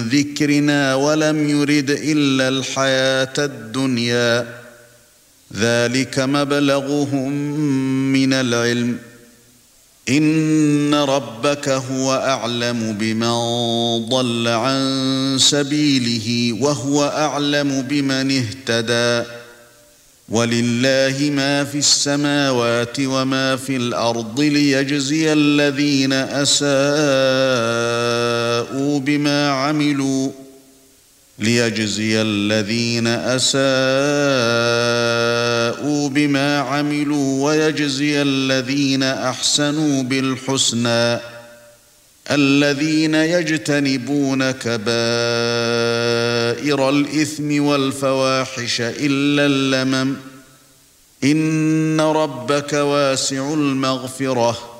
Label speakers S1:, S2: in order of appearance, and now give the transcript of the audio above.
S1: ذكرنا ولم يرد إلا الحياة الدنيا ذلك مبلغهم من العلم إن ربك هو أعلم بمن ضل عن سبيله وهو أعلم بمن اهتدى ولله ما في السماوات وما في الأرض ليجزي الذين أساءوا بما عملوا ويجزي الذين أحسنوا بالحسنى الذين يجتنبون كبائر الإثم والفواحش إلا اللمم إن ربك واسع المغفرة